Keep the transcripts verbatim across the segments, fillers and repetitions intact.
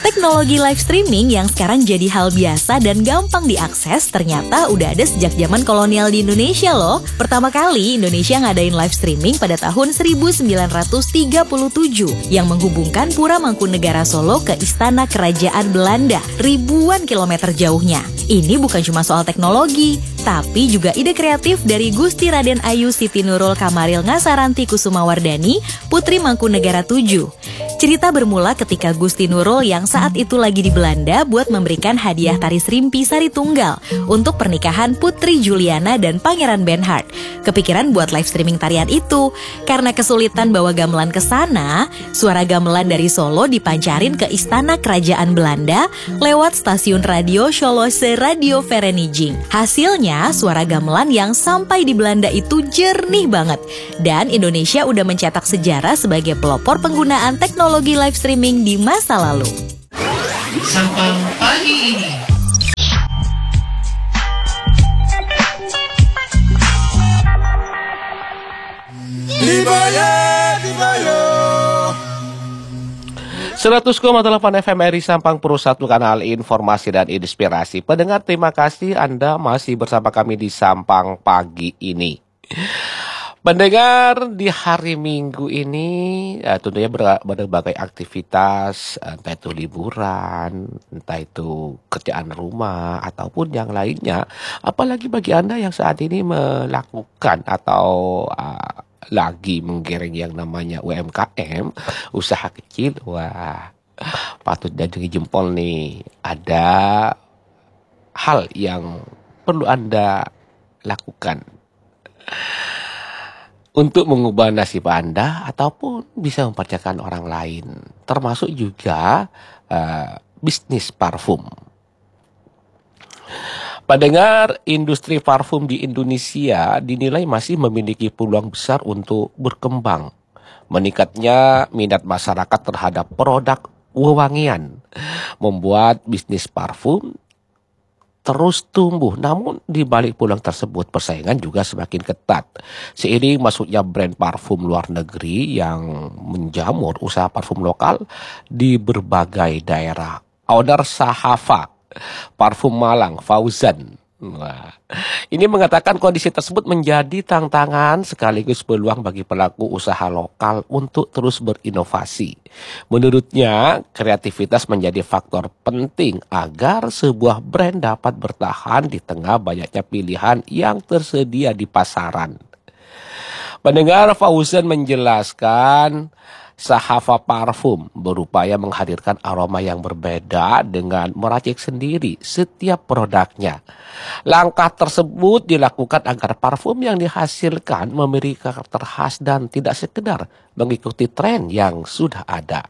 Teknologi live streaming yang sekarang jadi hal biasa dan gampang diakses ternyata udah ada sejak zaman kolonial di Indonesia loh. Pertama kali Indonesia ngadain live streaming pada tahun seribu sembilan ratus tiga puluh tujuh yang menghubungkan Pura Mangkunegara Solo ke Istana Kerajaan Belanda ribuan kilometer jauhnya. Ini bukan cuma soal teknologi, tapi juga ide kreatif dari Gusti Raden Ayu Siti Nurul Kamaril Ngasaranti Kusumawardani, Putri Mangkunegara tujuh. Cerita bermula ketika Gusti Nurul yang saat itu lagi di Belanda buat memberikan hadiah tari serimpi sari tunggal untuk pernikahan Putri Juliana dan Pangeran Bernhard. Kepikiran buat live streaming tarian itu. Karena kesulitan bawa gamelan ke sana, suara gamelan dari Solo dipancarin ke Istana Kerajaan Belanda lewat stasiun radio Scholose Radio Vereniging. Hasilnya, suara gamelan yang sampai di Belanda itu jernih banget. Dan Indonesia udah mencetak sejarah sebagai pelopor penggunaan teknologi live streaming di masa lalu. Sampai pagi ini. Dibaya, dibaya. seratus koma delapan F M R I Sampang Pro satu, kanal informasi dan inspirasi. Pendengar, terima kasih Anda masih bersama kami di Sampang pagi ini. Pendengar, di hari Minggu ini ya, tentunya ber- berbagai aktivitas, entah itu liburan, entah itu kerjaan rumah, ataupun yang lainnya. Apalagi bagi Anda yang saat ini melakukan atau uh, lagi menggiring yang namanya U M K M, usaha kecil. Wah, patut jadi jempol nih. Ada hal yang perlu Anda lakukan untuk mengubah nasib Anda ataupun bisa mempercayakan orang lain, termasuk juga uh, bisnis parfum. Pendengar, industri parfum di Indonesia dinilai masih memiliki peluang besar untuk berkembang. Meningkatnya minat masyarakat terhadap produk wewangian membuat bisnis parfum terus tumbuh. Namun di balik peluang tersebut, persaingan juga semakin ketat. Seiring masuknya brand parfum luar negeri yang menjamur usaha parfum lokal di berbagai daerah. Owner Sahafa Parfum Malang, Fauzan, Wah, ini mengatakan kondisi tersebut menjadi tantangan sekaligus peluang bagi pelaku usaha lokal untuk terus berinovasi. Menurutnya, kreativitas menjadi faktor penting agar sebuah brand dapat bertahan di tengah banyaknya pilihan yang tersedia di pasaran. Pendengar, Fauzan menjelaskan Sahafa Parfum berupaya menghadirkan aroma yang berbeda dengan meracik sendiri setiap produknya. Langkah tersebut dilakukan agar parfum yang dihasilkan memiliki karakter khas dan tidak sekedar mengikuti tren yang sudah ada.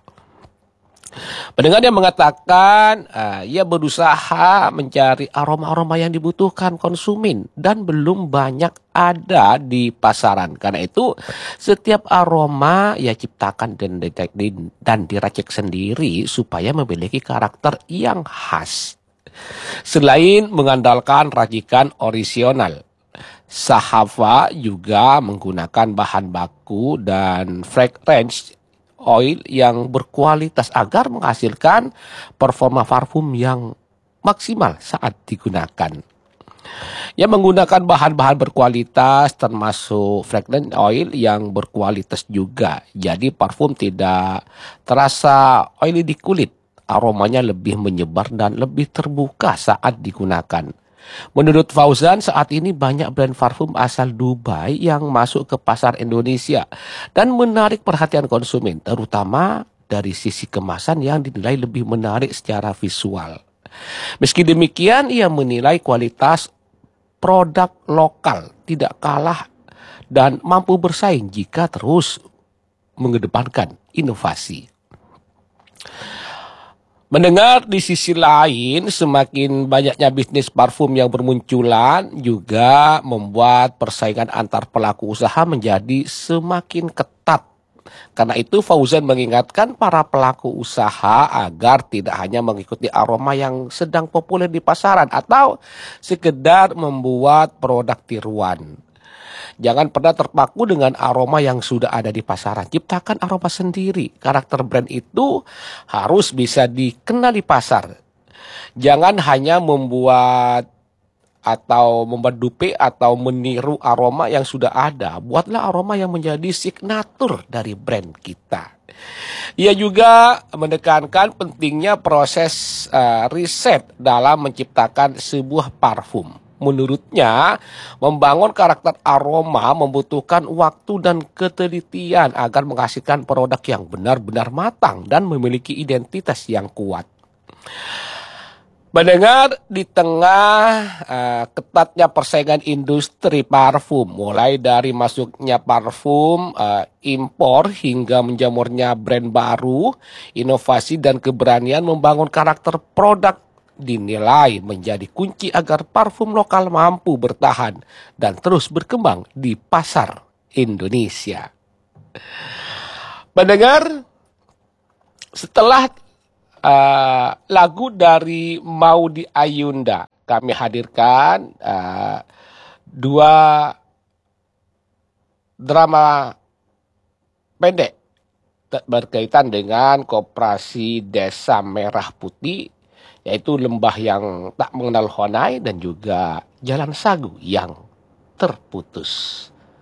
Pendengar yang mengatakan uh, ia berusaha mencari aroma-aroma yang dibutuhkan konsumen dan belum banyak ada di pasaran. Karena itu setiap aroma ia ciptakan dan, dan diracik sendiri supaya memiliki karakter yang khas. Selain mengandalkan racikan orisinal, Sahafa juga menggunakan bahan baku dan fragrance oil yang berkualitas agar menghasilkan performa parfum yang maksimal saat digunakan. Ia menggunakan bahan-bahan berkualitas termasuk fragrance oil yang berkualitas juga. Jadi parfum tidak terasa oily di kulit. Aromanya lebih menyebar dan lebih terbuka saat digunakan. Menurut Fauzan, saat ini banyak brand parfum asal Dubai yang masuk ke pasar Indonesia dan menarik perhatian konsumen, terutama dari sisi kemasan yang dinilai lebih menarik secara visual. Meski demikian, ia menilai kualitas produk lokal tidak kalah dan mampu bersaing jika terus mengedepankan inovasi. Mendengar di sisi lain, semakin banyaknya bisnis parfum yang bermunculan juga membuat persaingan antar pelaku usaha menjadi semakin ketat. Karena itu Fauzan mengingatkan para pelaku usaha agar tidak hanya mengikuti aroma yang sedang populer di pasaran atau sekedar membuat produk tiruan. Jangan pernah terpaku dengan aroma yang sudah ada di pasaran. Ciptakan aroma sendiri. Karakter brand itu harus bisa dikenal di pasar. Jangan hanya membuat atau membuat dupe atau meniru aroma yang sudah ada. Buatlah aroma yang menjadi signatur dari brand kita. Ia juga menekankan pentingnya proses uh, riset dalam menciptakan sebuah parfum. Menurutnya, membangun karakter aroma membutuhkan waktu dan ketelitian agar menghasilkan produk yang benar-benar matang dan memiliki identitas yang kuat. Mendengar di tengah uh, ketatnya persaingan industri parfum, mulai dari masuknya parfum uh, impor hingga menjamurnya brand baru, inovasi dan keberanian membangun karakter produk dinilai menjadi kunci agar parfum lokal mampu bertahan dan terus berkembang di pasar Indonesia. Mendengar, setelah uh, lagu dari Maudy Ayunda, kami hadirkan uh, dua drama pendek berkaitan dengan Koperasi Desa Merah Putih, yaitu Lembah yang Tak Mengenal Honai dan juga Jalan Sagu yang Terputus.